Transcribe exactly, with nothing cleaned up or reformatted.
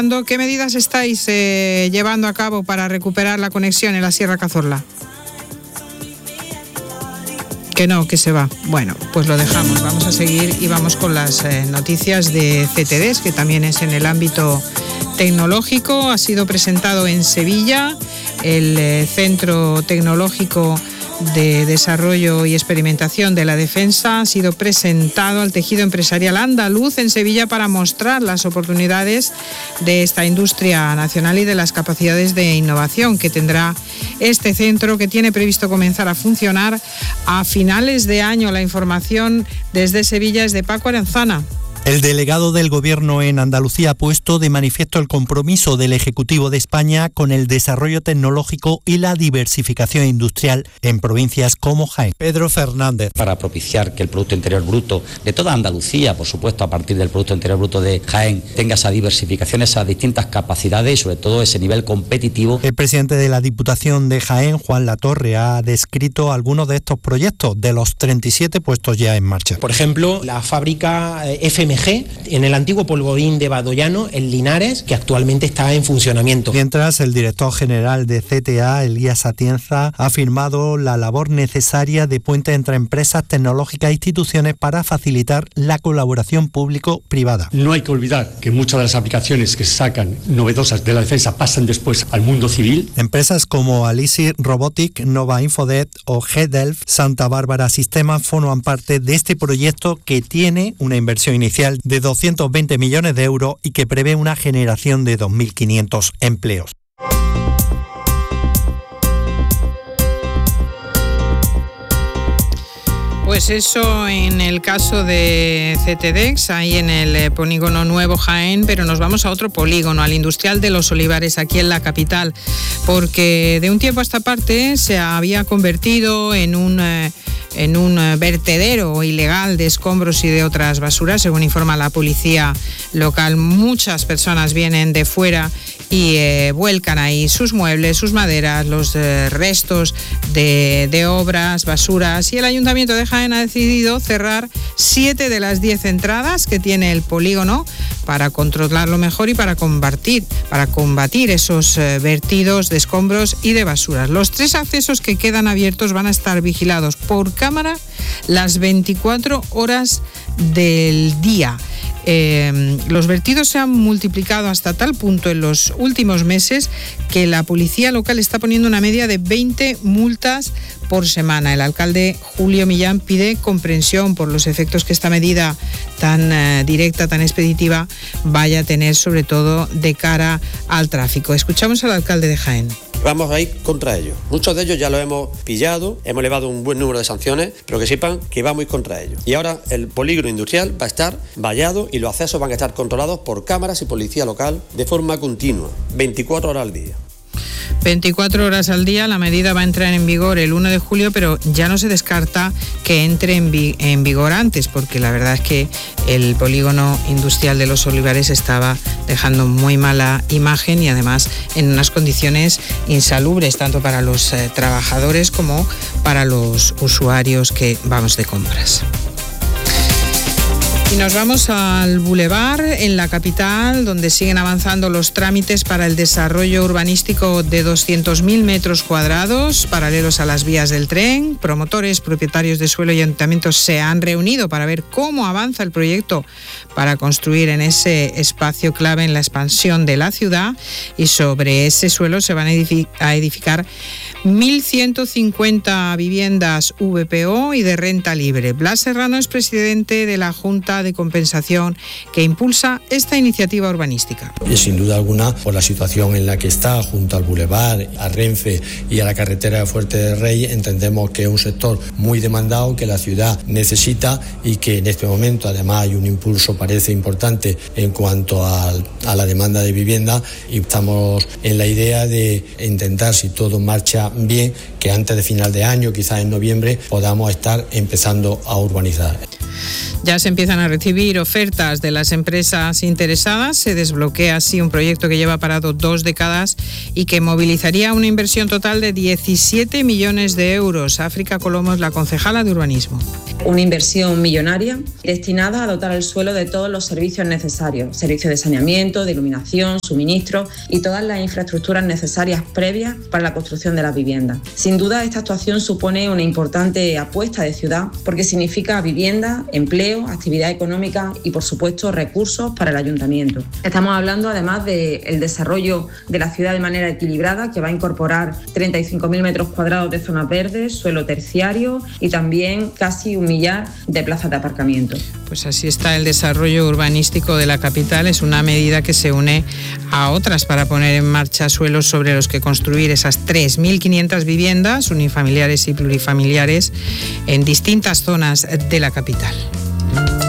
preguntando qué medidas estáis eh, llevando a cabo para recuperar la conexión en la Sierra Cazorla. Que no, que se va. Bueno, pues lo dejamos. Vamos a seguir y vamos con las eh, noticias de C T D S, que también es en el ámbito tecnológico. Ha sido presentado en Sevilla el eh, Centro Tecnológico de Desarrollo y Experimentación de la Defensa. Ha sido presentado al tejido empresarial andaluz en Sevilla para mostrar las oportunidades de esta industria nacional y de las capacidades de innovación que tendrá este centro, que tiene previsto comenzar a funcionar a finales de año. La información desde Sevilla es de Paco Aranzana. El delegado del Gobierno en Andalucía ha puesto de manifiesto el compromiso del Ejecutivo de España con el desarrollo tecnológico y la diversificación industrial en provincias como Jaén. Pedro Fernández. Para propiciar que el Producto Interior Bruto de toda Andalucía, por supuesto a partir del Producto Interior Bruto de Jaén, tenga esa diversificación, esas distintas capacidades y sobre todo ese nivel competitivo. El presidente de la Diputación de Jaén, Juan Latorre, ha descrito algunos de estos proyectos de los treinta y siete puestos ya en marcha. Por ejemplo, la fábrica F M G en el antiguo polvorín de Badoyano, en Linares, que actualmente está en funcionamiento. Mientras, el director general de C T A, Elías Atienza, ha afirmado la labor necesaria de puente entre empresas tecnológicas e instituciones para facilitar la colaboración público-privada. No hay que olvidar que muchas de las aplicaciones que se sacan novedosas de la defensa pasan después al mundo civil. Empresas como Alisi Robotic, Nova Infodet o G-Delf, Santa Bárbara Sistemas forman parte de este proyecto, que tiene una inversión inicial de doscientos veinte millones de euros y que prevé una generación de dos mil quinientos empleos. Pues eso en el caso de C T D X, ahí en el polígono Nuevo Jaén, pero nos vamos a otro polígono, al industrial de Los Olivares, aquí en la capital, porque de un tiempo a esta parte se había convertido en un... Eh, en un vertedero ilegal de escombros y de otras basuras, según informa la policía local. Muchas personas vienen de fuera y eh, vuelcan ahí sus muebles, sus maderas, los eh, restos de, de obras, basuras, y el Ayuntamiento de Jaén ha decidido cerrar siete de las diez entradas que tiene el polígono para controlarlo mejor y para combatir, para combatir esos eh, vertidos de escombros y de basuras. Los tres accesos que quedan abiertos van a estar vigilados por cámara las veinticuatro horas del día. Eh, los vertidos se han multiplicado hasta tal punto en los últimos meses que la policía local está poniendo una media de veinte multas por semana. El alcalde Julio Millán pide comprensión por los efectos que esta medida tan eh, directa, tan expeditiva, vaya a tener, sobre todo de cara al tráfico. Escuchamos al alcalde de Jaén. Vamos a ir contra ellos. Muchos de ellos ya los hemos pillado, hemos elevado un buen número de sanciones, pero que sepan que vamos a ir contra ellos. Y ahora el polígono industrial va a estar vallado y los accesos van a estar controlados por cámaras y policía local de forma continua, veinticuatro horas al día. veinticuatro horas al día. La medida va a entrar en vigor el uno de julio, pero ya no se descarta que entre en, vi- en vigor antes, porque la verdad es que el polígono industrial de Los Olivares estaba dejando muy mala imagen y además en unas condiciones insalubres, tanto para los eh, trabajadores como para los usuarios que vamos de compras. Y nos vamos al Boulevard, en la capital, donde siguen avanzando los trámites para el desarrollo urbanístico de doscientos mil metros cuadrados, paralelos a las vías del tren. Promotores, propietarios de suelo y ayuntamientos se han reunido para ver cómo avanza el proyecto para construir en ese espacio clave en la expansión de la ciudad, y sobre ese suelo se van a, edific- a edificar mil ciento cincuenta viviendas V P O y de renta libre. Blas Serrano es presidente de la Junta de Compensación que impulsa esta iniciativa urbanística. Y sin duda alguna, por la situación en la que está, junto al Boulevard, a Renfe y a la carretera de Fuerte del Rey, entendemos que es un sector muy demandado, que la ciudad necesita y que en este momento además hay un impulso, parece importante, en cuanto a, a la demanda de vivienda, y estamos en la idea de intentar, si todo marcha bien, que antes de final de año, quizás en noviembre, podamos estar empezando a urbanizar. Ya se empiezan a recibir ofertas de las empresas interesadas. Se desbloquea así un proyecto que lleva parado dos décadas y que movilizaría una inversión total de diecisiete millones de euros. África Colomos, la concejala de urbanismo. Una inversión millonaria destinada a dotar el suelo de todos los servicios necesarios, servicios de saneamiento, de iluminación, suministro y todas las infraestructuras necesarias previas para la construcción de las viviendas. Sin duda, esta actuación supone una importante apuesta de ciudad porque significa vivienda, empleo, actividad económica y, por supuesto, recursos para el ayuntamiento. Estamos hablando además del desarrollo de la ciudad de manera equilibrada, que va a incorporar treinta y cinco mil metros cuadrados de zonas verdes, suelo terciario y también casi un millar de plazas de aparcamiento. Pues así está el desarrollo urbanístico de la capital. Es una medida que se une a otras para poner en marcha suelos sobre los que construir esas tres mil quinientas viviendas unifamiliares y plurifamiliares en distintas zonas de la capital.